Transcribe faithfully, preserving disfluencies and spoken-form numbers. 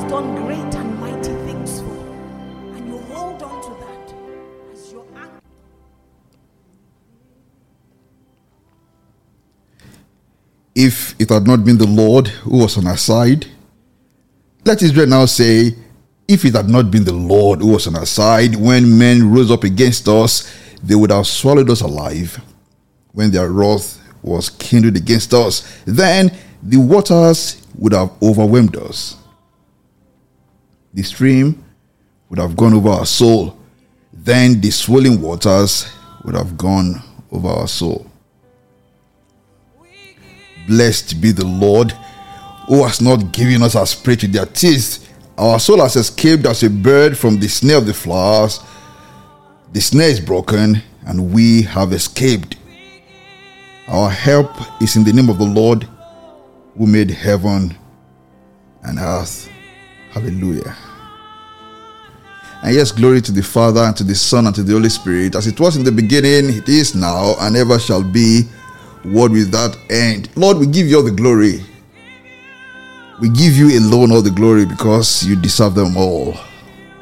done great and mighty things for, and you hold on to that as your anchor. If it had not been the Lord who was on our side, let Israel now say, if it had not been the Lord who was on our side, when men rose up against us, they would have swallowed us alive. When their wrath was kindled against us, then the waters would have overwhelmed us. The stream would have gone over our soul. Then the swelling waters would have gone over our soul. Blessed be the Lord, who has not given us as prey to their teeth. Our soul has escaped as a bird from the snare of the flowers. The snare is broken, and we have escaped. Our help is in the name of the Lord, who made heaven and earth. Hallelujah. And yes, glory to the Father, and to the Son, and to the Holy Spirit, as it was in the beginning, it is now, and ever shall be, world without end. Lord, we give you all the glory. We give you alone all the glory, because you deserve them all.